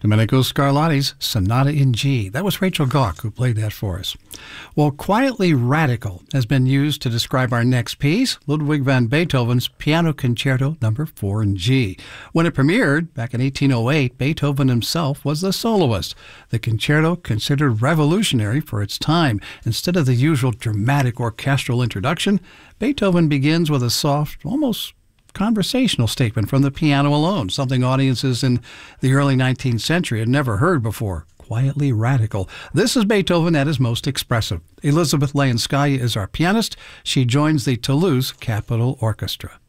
Domenico Scarlatti's Sonata in G. That was Rachel Gauck who played that for us. Well, quietly radical has been used to describe our next piece, Ludwig van Beethoven's Piano Concerto No. 4 in G. When it premiered back in 1808, Beethoven himself was the soloist. The concerto considered revolutionary for its time. Instead of the usual dramatic orchestral introduction, Beethoven begins with a soft, almost conversational statement from the piano alone, something audiences in the early 19th century had never heard before. Quietly radical. This is Beethoven at his most expressive. Elizabeth Layenskaya is our pianist. She joins the Toulouse Capitol Orchestra.